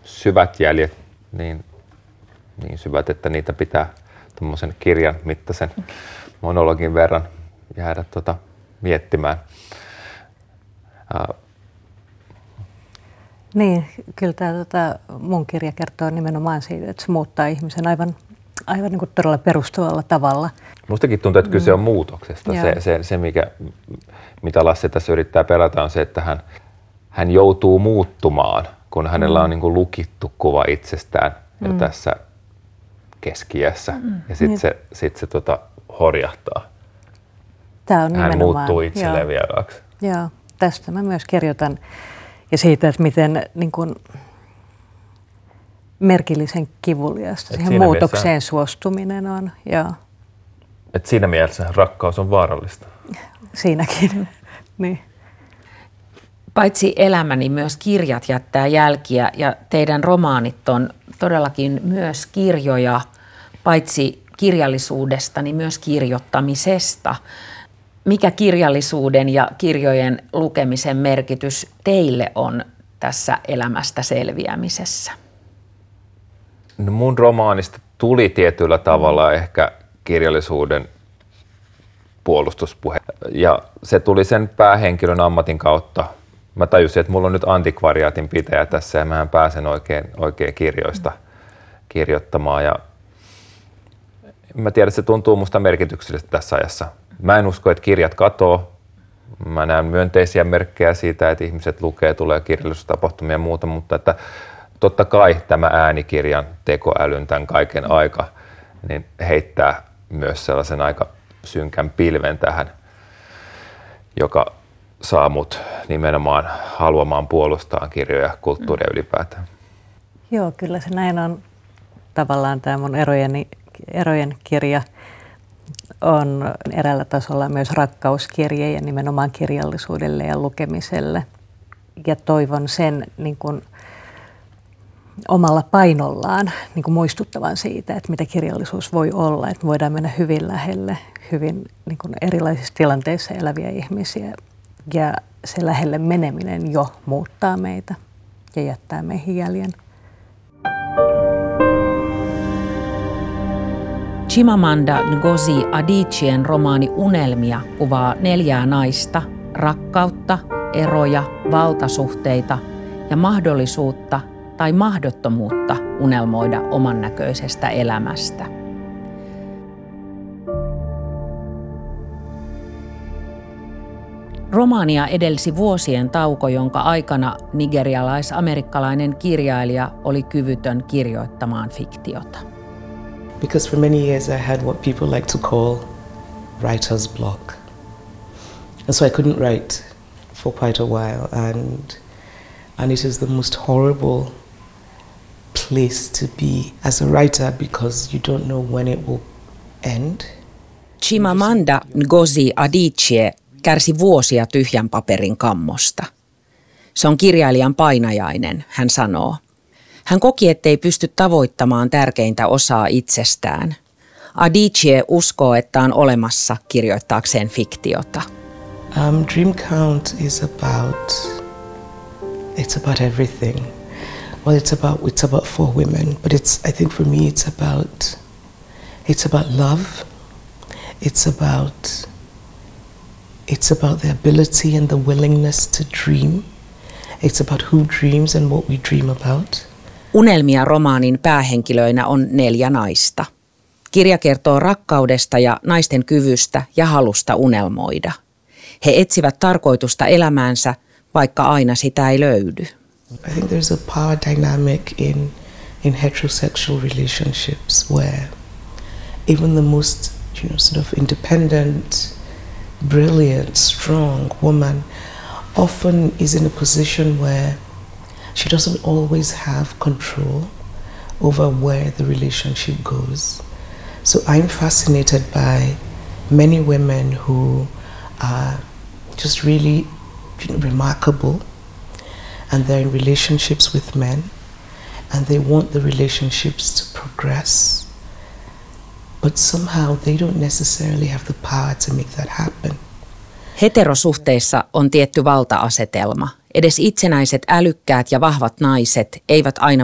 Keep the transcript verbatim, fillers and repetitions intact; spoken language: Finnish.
syvät jäljet, niin, niin syvät, että niitä pitää tuommoisen kirjan mittaisen monologin verran jäädä tota, miettimään. Uh, Niin, kyllä tämä tota, mun kirja kertoo nimenomaan siitä, että se muuttaa ihmisen aivan, aivan niin kuin todella perustavalla tavalla. Mustakin tuntuu, että kyse on muutoksesta. Mm. Se, se, se mikä, mitä Lassi tässä yrittää pelata, on se, että hän, hän joutuu muuttumaan, kun hänellä mm. on niin kuin lukittu kuva itsestään jo mm. tässä keski-iässä. Mm. Ja sitten se, sit se tota, horjahtaa. Tämä on hän muuttuu itselleen vieraaksi. Joo, tästä mä myös kirjoitan. Ja siitä, että miten niin kuin, merkillisen kivuliasta siihen muutokseen mielessä, suostuminen on. Ja et siinä mielessä rakkaus on vaarallista. Siinäkin, niin. Paitsi elämäni, myös kirjat jättää jälkiä ja teidän romaanit on todellakin myös kirjoja, paitsi kirjallisuudesta, niin myös kirjoittamisesta. Mikä kirjallisuuden ja kirjojen lukemisen merkitys teille on tässä elämästä selviämisessä? No mun romaanista tuli tietyllä tavalla ehkä kirjallisuuden puolustuspuhe. Ja se tuli sen päähenkilön ammatin kautta. Mä tajusin, että mulla on nyt antikvariaatin pitäjä tässä ja mähän pääsen oikein, oikein kirjoista kirjoittamaan. Ja mä tiedän, että se tuntuu musta merkityksellistä tässä ajassa. Mä en usko, että kirjat katoo. Mä näen myönteisiä merkkejä siitä, että ihmiset lukee, tulee kirjallisuustapahtumia ja muuta, mutta että totta kai tämä äänikirjan tekoälyn tämän kaiken aika niin heittää myös sellaisen aika synkän pilven tähän, joka saa mut nimenomaan haluamaan puolustaa kirjoja, kulttuuria ylipäätään. Joo, kyllä se näin on. Tavallaan tämä mun erojen, erojen kirja on eräällä tasolla myös rakkauskirje ja nimenomaan kirjallisuudelle ja lukemiselle. Ja toivon sen niin kuin omalla painollaan niin kuin muistuttavan siitä, että mitä kirjallisuus voi olla. Että me voidaan mennä hyvin lähelle hyvin niin kuin erilaisissa tilanteissa eläviä ihmisiä. Ja se lähelle meneminen jo muuttaa meitä ja jättää meihin jäljen. Chimamanda Ngozi Adichien romaani Unelmia kuvaa neljää naista, rakkautta, eroja, valtasuhteita ja mahdollisuutta tai mahdottomuutta unelmoida oman näköisestä elämästä. Romaania edelsi vuosien tauko, jonka aikana nigerialais-amerikkalainen kirjailija oli kyvytön kirjoittamaan fiktiota. Because for many years I had what people like to call writer's block. And so I couldn't write for quite a while. And, and it is the most horrible place to be as a writer because you don't know when it will end. Chimamanda Ngozi Adichie kärsi vuosia tyhjän paperin kammosta. Se on kirjailijan painajainen, hän sanoo. Hän koki, ettei pysty tavoittamaan tärkeintä osaa itsestään. Adichie uskoo, että on olemassa kirjoittaakseen fiktiota. Um, Dream Count is about, it's about everything. Well, it's about, it's about four women, but it's, I think for me it's about, it's about love. It's about, it's about the ability and the willingness to dream. It's about who dreams and what we dream about. Unelmia romaanin päähenkilöinä on neljä naista. Kirja kertoo rakkaudesta ja naisten kyvystä ja halusta unelmoida. He etsivät tarkoitusta elämäänsä, vaikka aina sitä ei löydy. I think there's a power dynamic in, in heterosexual relationships where even the most, you know, sort of independent, brilliant, strong woman often is in a position where she doesn't always have control over where the relationship goes. So I'm fascinated by many women who are just really, you know, remarkable, and they're in relationships with men, and they want the relationships to progress, but somehow they don't necessarily have the power to make that happen. Heterosuhteissa on tietty valta-asetelma. Edes itsenäiset, älykkäät ja vahvat naiset eivät aina